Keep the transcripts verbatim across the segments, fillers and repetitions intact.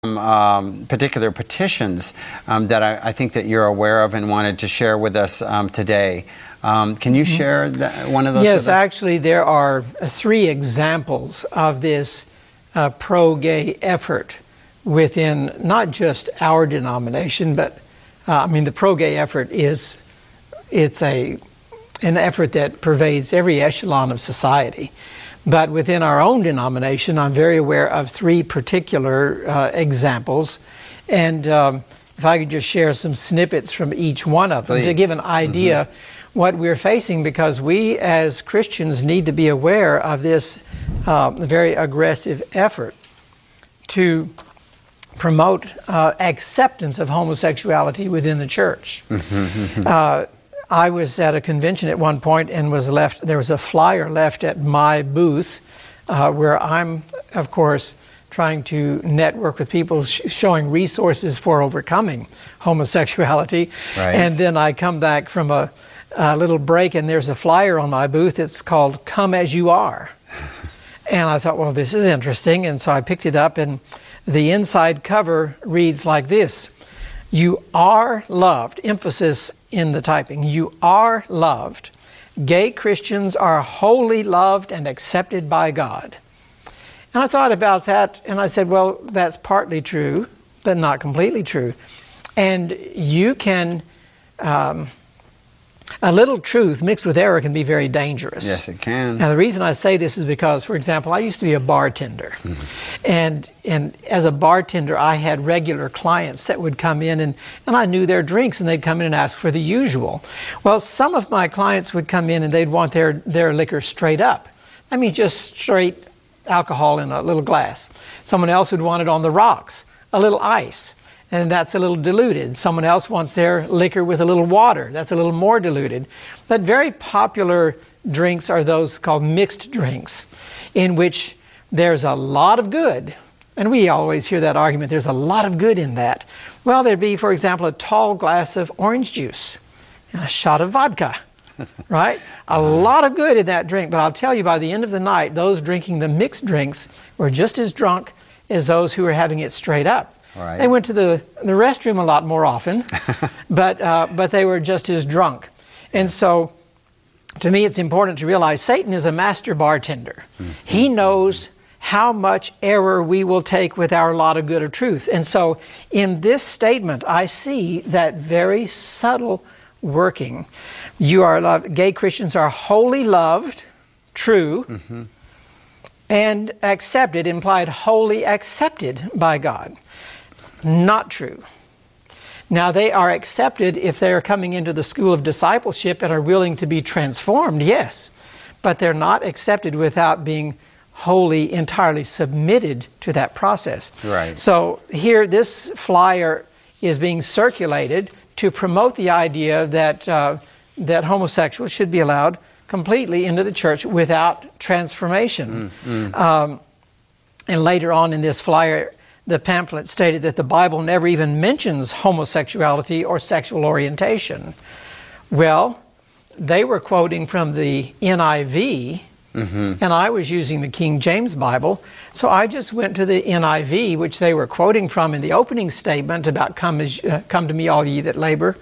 Um, particular petitions um, that I, I think that you're aware of and wanted to share with us um, today. Um, can you share that, one of those yes, with us? Yes, actually there are three examples of this uh, pro-gay effort within not just our denomination, but uh, I mean the pro-gay effort is it's a an effort that pervades every echelon of society. But within our own denomination, I'm very aware of three particular uh, examples. And um, if I could just share some snippets from each one of them Please. to give an idea mm-hmm. what we're facing, because we as Christians need to be aware of this uh, very aggressive effort to promote uh, acceptance of homosexuality within the church. Mm-hmm. uh, I was at a convention at one point and was left, there was a flyer left at my booth uh, where I'm, of course, trying to network with people sh showing resources for overcoming homosexuality. Right. And then I come back from a, a little break and there's a flyer on my booth. It's called Come As You Are. And I thought, well, this is interesting. And so I picked it up, and the inside cover reads like this: "You are loved," emphasis in the typing, "you are loved. Gay Christians are wholly loved and accepted by God." And I thought about that, and I said, well, that's partly true, but not completely true. And you can, um, a little truth mixed with error can be very dangerous. Yes, it can. Now, the reason I say this is because, for example, I used to be a bartender. Mm-hmm. And and as a bartender, I had regular clients that would come in, and, and I knew their drinks, and they'd come in and ask for the usual. Well, some of my clients would come in and they'd want their, their liquor straight up. I mean, just straight alcohol in a little glass. Someone else would want it on the rocks, a little ice, and that's a little diluted. Someone else wants their liquor with a little water. That's a little more diluted. But very popular drinks are those called mixed drinks, in which there's a lot of good. And we always hear that argument, there's a lot of good in that. Well, there'd be, for example, a tall glass of orange juice and a shot of vodka, right? A lot of good in that drink. But I'll tell you, by the end of the night, those drinking the mixed drinks were just as drunk as those who were having it straight up. Right. They went to the, the restroom a lot more often, but, uh, but they were just as drunk. And so, to me, it's important to realize Satan is a master bartender. Mm-hmm. He knows how much error we will take with our lot of good or truth. And so, in this statement, I see that very subtle working. You are loved. Gay Christians are wholly loved, true, mm-hmm. and accepted, implied wholly accepted by God. Not true. Now, they are accepted if they are coming into the school of discipleship and are willing to be transformed, yes. But they're not accepted without being wholly, entirely submitted to that process. Right. So here, this flyer is being circulated to promote the idea that, uh, that homosexuals should be allowed completely into the church without transformation. Mm, mm. Um, and later on in this flyer, the pamphlet stated that the Bible never even mentions homosexuality or sexual orientation. Well, they were quoting from the N I V, mm-hmm. and I was using the King James Bible, so I just went to the N I V, which they were quoting from in the opening statement about come, as, uh, come to me, all ye that labor.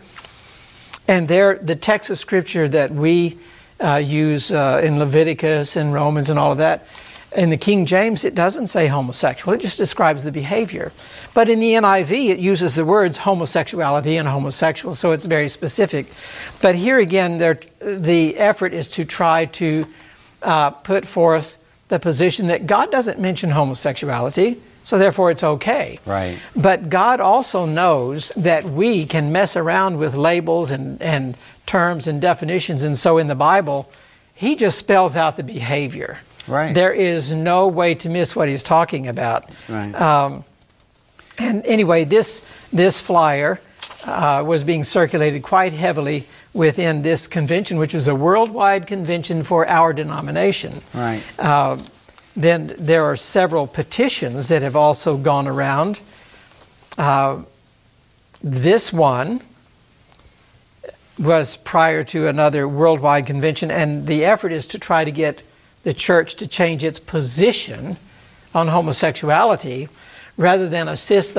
And there, the text of Scripture that we uh, use uh, in Leviticus and Romans and all of that, in the King James, it doesn't say homosexual. It just describes the behavior. But in the N I V, it uses the words homosexuality and homosexual, so it's very specific. But here again, there, the effort is to try to uh, put forth the position that God doesn't mention homosexuality, so therefore it's okay. Right. But God also knows that we can mess around with labels and, and terms and definitions, and so in the Bible, He just spells out the behavior. Right. There is no way to miss what He's talking about. Right. Um, and anyway, this this flyer uh, was being circulated quite heavily within this convention, which was a worldwide convention for our denomination. Right. Uh, then there are several petitions that have also gone around. Uh, this one was prior to another worldwide convention, and the effort is to try to get the church to change its position on homosexuality rather than assist